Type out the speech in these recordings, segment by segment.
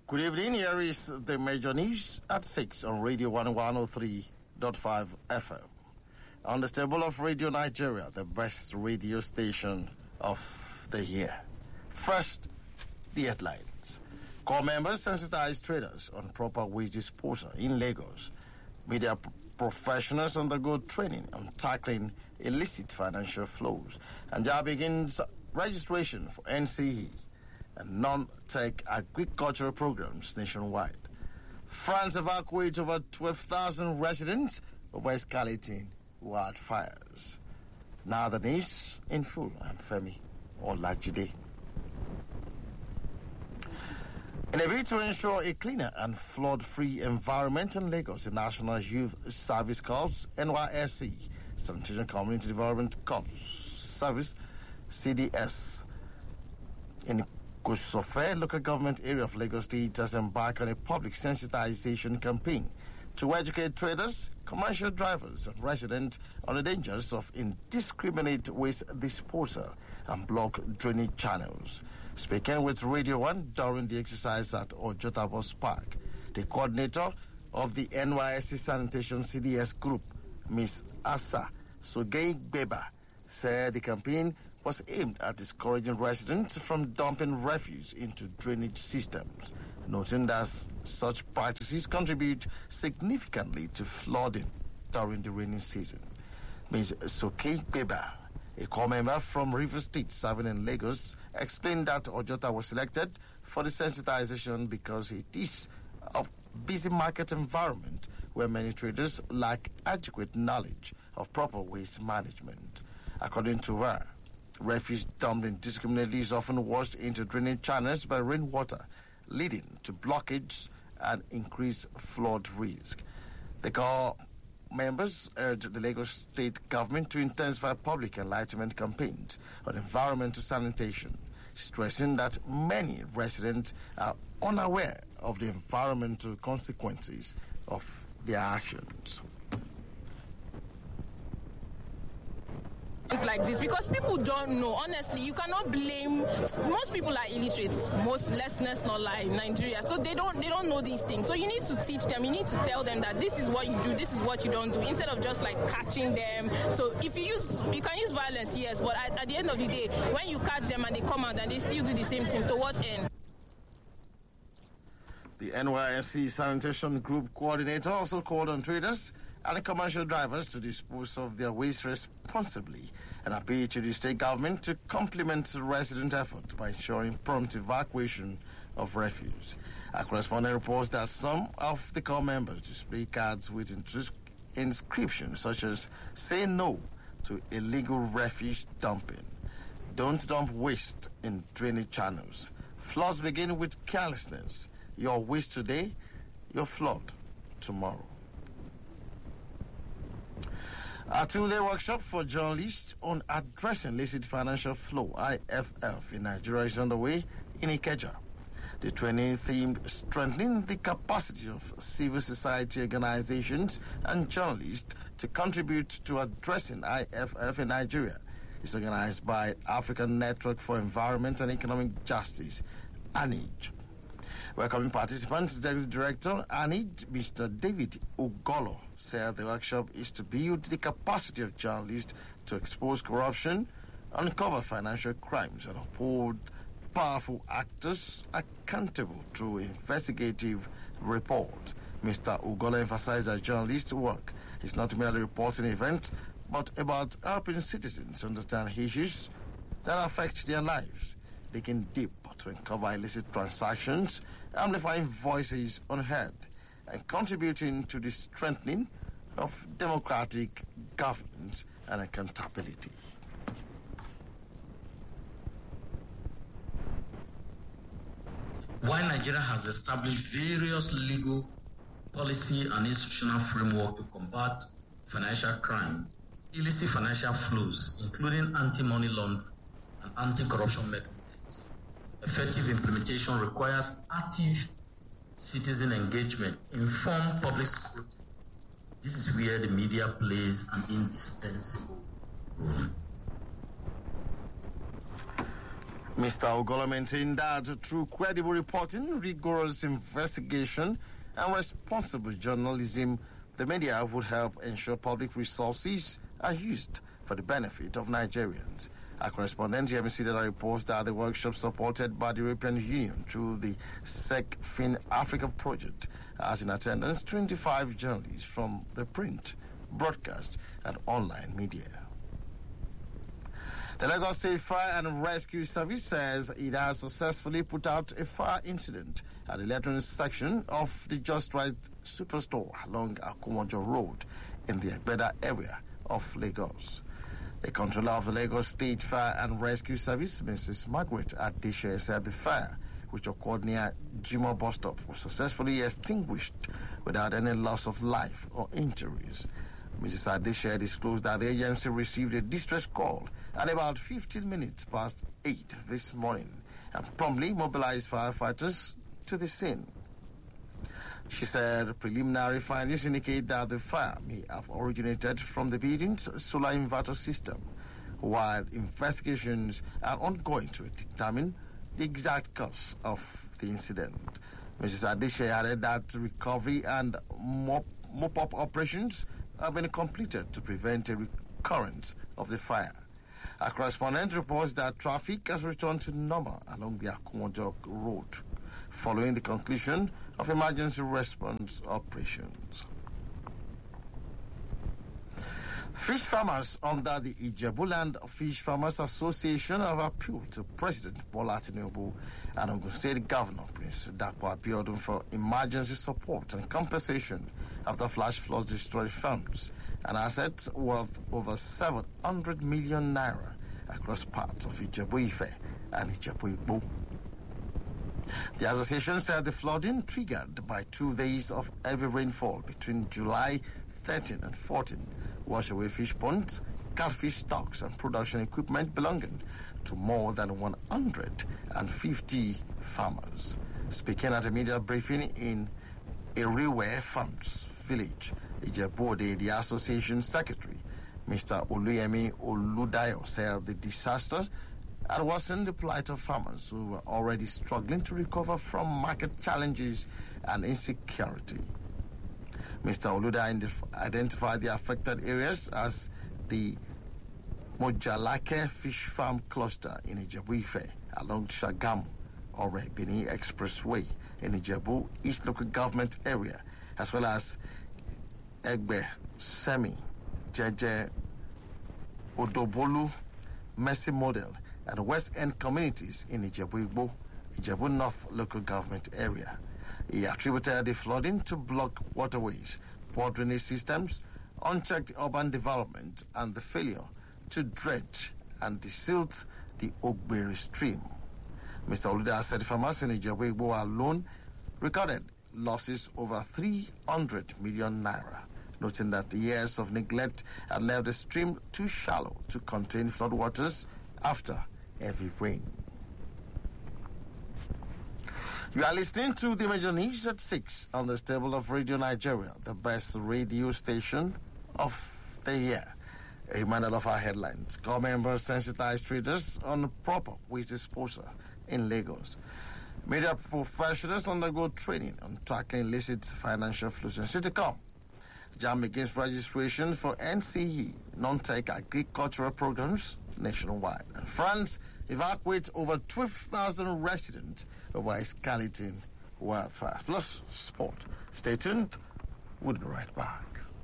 Good evening. Here is the major news at 6 on Radio 103.5 FM. On the stable of Radio Nigeria, the best radio station of the year. First, the headlines. Core members sensitize traders on proper waste disposal in Lagos. Media professionals undergo training on tackling illicit financial flows. And there begins registration for NCE and non-tech agricultural programs nationwide. France evacuates over 12,000 residents over escalating wildfires. Now the news in full. I'm Femi Olajide. In a bid to ensure a cleaner and flood-free environment in Lagos, the National Youth Service Corps, NYSC, Sanitation Community Development Corps Service, CDS, in Kosofe, local government area of Lagos State, has embarked on a public sensitization campaign to educate traders, commercial drivers, and residents on the dangers of indiscriminate waste disposal and blocked drainage channels. Speaking with Radio 1 during the exercise at Ojota Bus Park, the coordinator of the NYSC Sanitation CDS Group, Ms. Asa Sogei-Gbeba, said the campaign was aimed at discouraging residents from dumping refuse into drainage systems, noting that such practices contribute significantly to flooding during the rainy season. Ms. Sogei-Gbeba, a core member from Rivers State serving in Lagos, explained that Ojota was selected for the sensitization because it is a busy market environment where many traders lack adequate knowledge of proper waste management. According to her, refuse dumped indiscriminately is often washed into drainage channels by rainwater, leading to blockage and increased flood risk. The core members urged the Lagos State government to intensify public enlightenment campaigns on environmental sanitation, stressing that many residents are unaware of the environmental consequences of their actions. It's like this because people don't know. Honestly, you cannot blame. Most people are illiterate. Let's not lie, in Nigeria. So they don't know these things. So you need to teach them. You need to tell them that this is what you do, this is what you don't do, instead of just like catching them. So if you can use violence, yes, but at the end of the day, when you catch them and they come out and they still do the same thing, to what end? The NYSC Sanitation Group coordinator also called on traders and commercial drivers to dispose of their waste responsibly and appealed to the state government to complement the resident effort by ensuring prompt evacuation of refuse. A correspondent reports that some of the core members display cards with inscriptions such as "Say no to illegal refuse dumping," "Don't dump waste in drainage channels," "Floods begin with carelessness," "Your waste today, your flood tomorrow." A two-day workshop for journalists on addressing illicit financial flow, IFF, in Nigeria is underway in Ikeja. The training themed strengthening the capacity of civil society organizations and journalists to contribute to addressing IFF in Nigeria is organized by African Network for Environment and Economic Justice, ANIJ. Welcoming participants, Executive Director ANID, Mr. David Ugolo, said the workshop is to build the capacity of journalists to expose corruption, uncover financial crimes, and uphold powerful actors accountable through investigative report. Mr. Ugolo emphasized that journalists' work is not merely reporting events, but about helping citizens understand issues that affect their lives, digging deep to uncover illicit transactions, amplifying voices unheard, and contributing to the strengthening of democratic governance and accountability. While Nigeria has established various legal, policy, and institutional framework to combat financial crime, illicit financial flows, including anti-money laundering and anti-corruption mechanisms, effective implementation requires active citizen engagement, informed public scrutiny. This is where the media plays an indispensable role. Mr. Ogola maintained that through credible reporting, rigorous investigation, and responsible journalism, the media would help ensure public resources are used for the benefit of Nigerians. Our correspondent, Yemi Sidera, reports that the workshop supported by the European Union through the SECFIN Africa project has in attendance 25 journalists from the print, broadcast, and online media. The Lagos State Fire and Rescue Service says it has successfully put out a fire incident at the electronics section of the Just Right Superstore along Akumojo Road in the Egbeda area of Lagos. The controller of the Lagos State Fire and Rescue Service, Mrs. Margaret Adeshe, said the fire, which occurred near Jimo bus stop, was successfully extinguished without any loss of life or injuries. Mrs. Adeshe disclosed that the agency received a distress call at about 15 minutes past 8 this morning and promptly mobilized firefighters to the scene. She said preliminary findings indicate that the fire may have originated from the building's solar inverter system, while investigations are ongoing to determine the exact cause of the incident. Mrs. Adeshe added that recovery and mop-up operations have been completed to prevent a recurrence of the fire. Our correspondent reports that traffic has returned to normal along the Akumojo Road following the conclusion of emergency response operations. Fish farmers under the Ijebuland Fish Farmers Association have appealed to President Bola Tinubu and Ogun State Governor Prince Dapo Abiodun for emergency support and compensation after flash floods destroyed farms and assets worth over 700 million naira across parts of Ijebu-Ife and Ijebu-Igbo. The association said the flooding triggered by 2 days of heavy rainfall between July 13 and 14 washed away fish ponds, catfish stocks, and production equipment belonging to more than 150 farmers. Speaking at a media briefing in Eriwe Farms Village, Ijebu-Ode, the association secretary, Mr. Oluyemi Oludayo, said the disaster had worsened the plight of farmers who were already struggling to recover from market challenges and insecurity. Mr. Oludayo identified the affected areas as the Mojalake Fish Farm Cluster in Ijebu-Ife along Shagamu or Benin Expressway in Ijebu East Local Government Area, as well as Egbe, Semi, Jeje, Odobolu, Mercy Model, and West End communities in Ijebu-Igbo, Ijebu North Local Government Area. He attributed the flooding to blocked waterways, poor drainage systems, unchecked urban development, and the failure to dredge and desilt the Ogberi stream. Mr. Oluda said farmers in Ijebu-Igbo alone recorded losses over 300 million naira, noting that the years of neglect had left the stream too shallow to contain floodwaters after heavy rain. You are listening to the major news at 6 on the stable of Radio Nigeria, the best radio station of the year. A reminder of our headlines. Core members sensitize traders on proper waste disposal in Lagos. Media professionals undergo training on tackling illicit financial flows. And still to come, JAMB begins registration for NCE, non-tech agricultural programs nationwide. And France evacuates over 12,000 residents over escalating wildfire. Plus sport. Stay tuned. We'll be right back.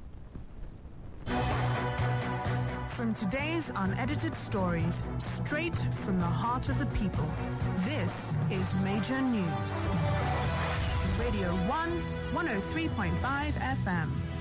From today's unedited stories, straight from the heart of the people, this is Major News. Radio 1, 103.5 FM.